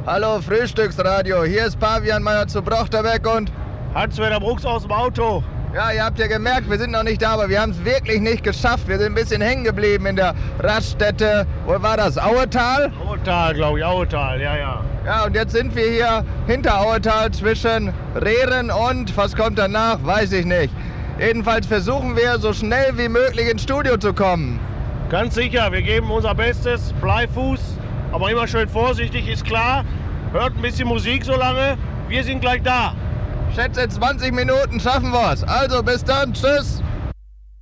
Hallo Frühstücksradio, hier ist Pavian Meyer zu Brochterbeck und Hans-Werner Brooks aus dem Auto. Ja, ihr habt ja gemerkt, wir sind noch nicht da, aber wir haben es wirklich nicht geschafft. Wir sind ein bisschen hängen geblieben in der Raststätte. Wo war das? Auetal? Auetal, glaube ich, Auetal, ja. Ja, und jetzt sind wir hier hinter Auetal zwischen Rehren und, was kommt danach, weiß ich nicht. Jedenfalls versuchen wir, so schnell wie möglich ins Studio zu kommen. Ganz sicher, wir geben unser Bestes, Bleifuß, aber immer schön vorsichtig, ist klar. Hört ein bisschen Musik so lange, wir sind gleich da. Schätze 20 Minuten schaffen wir's. Also bis dann, tschüss.